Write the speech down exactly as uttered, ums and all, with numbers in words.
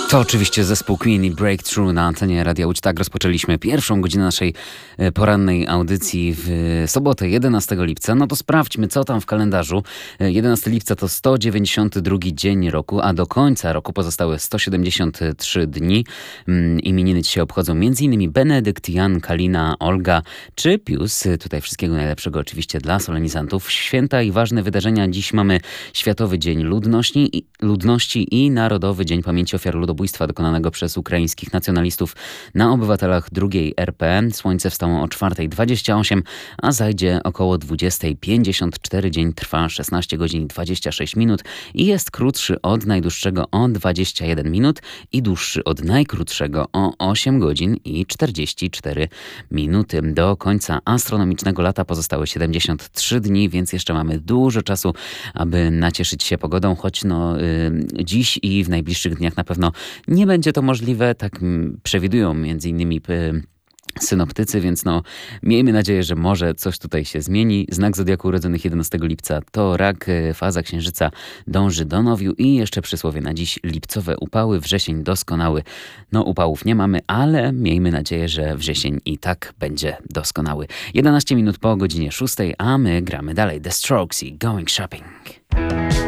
To oczywiście zespół Queen i Breakthrough na antenie Radia Łódź. Tak rozpoczęliśmy pierwszą godzinę naszej porannej audycji w sobotę, jedenastego lipca. No to sprawdźmy, co tam w kalendarzu. jedenastego lipca to sto dziewięćdziesiąty drugi dzień roku, a do końca roku pozostały sto siedemdziesiąt trzy dni. Imieniny dzisiaj obchodzą m.in. Benedykt, Jan, Kalina, Olga czy Pius. Tutaj wszystkiego najlepszego oczywiście dla solenizantów. Święta i ważne wydarzenia. Dziś mamy Światowy Dzień Ludności i, Ludności i Narodowy Dzień Pamięci Ofiar Ludobójstwa dokonanego przez ukraińskich nacjonalistów na obywatelach drugiej R P. Słońce wstało o czwarta dwadzieścia osiem, a zajdzie około dwudziesta pięćdziesiąt cztery. Dzień trwa szesnaście godzin i dwadzieścia sześć minut i jest krótszy od najdłuższego o dwadzieścia jeden minut i dłuższy od najkrótszego o osiem godzin i czterdzieści cztery minuty. Do końca astronomicznego lata pozostały siedemdziesiąt trzy dni, więc jeszcze mamy dużo czasu, aby nacieszyć się pogodą, choć no yy, dziś i w najbliższych dniach na pewno nie będzie to możliwe, tak przewidują między innymi y, synoptycy, więc no miejmy nadzieję, że może coś tutaj się zmieni. Znak zodiaku urodzonych jedenastego lipca to rak, faza księżyca dąży do nowiu i jeszcze przysłowie na dziś lipcowe upały, wrzesień doskonały. No upałów nie mamy, ale miejmy nadzieję, że wrzesień i tak będzie doskonały. jedenaście minut po godzinie szóstej, a my gramy dalej. The Strokes i Going Shopping.